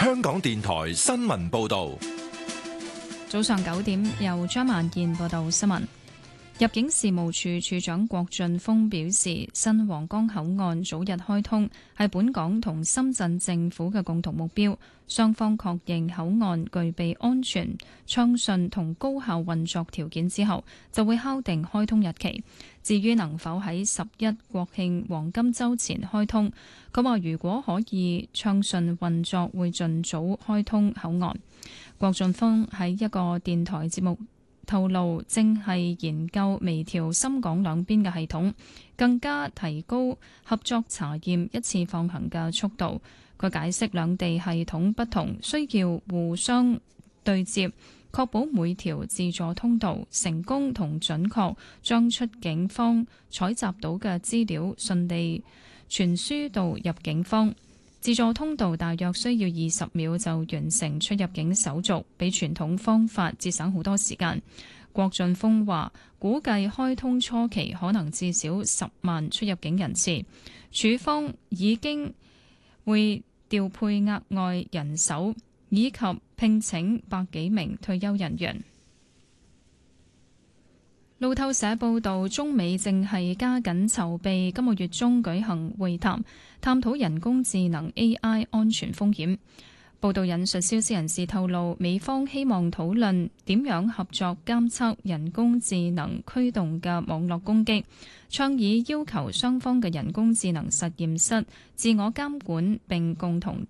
香港電台新聞報道。 早上9點，由張萬燕報道新聞。入境事務處處長郭俊峰表示，新皇崗口岸早日開通係本港同深圳政府嘅共同目標，雙方確認口岸具備安全、暢順同高效運作條件之後，就會敲定開通日期。至於能否喺11國慶黃金週前開通，佢話如果可以暢順運作，會盡早開通口岸。郭俊峰喺一個電台節目透露，正係研究微調深港兩邊嘅系統，更加提高合作查驗一次放行嘅速度。佢解釋兩地系統不同，需要互相對接，確保每條自助通道成功同準確將出境方採集到嘅資料順利傳輸到入境方。自助通道大約需要20秒就完成出入境手續，比傳統方法節省好多時間。郭俊峰話，估計開通初期可能至少10萬出入境人次，處方已經會調配額外人手，以及聘請100幾名退休人員。路透社報道，中美正係加緊籌備今個月中舉行會談，探討人工智能 AI 安全風險。報道引述消息人士透露，美方希望討論點樣合作監測人工智能驅動嘅網絡攻擊，倡議要求雙方嘅人工智能實驗室自我監管並共同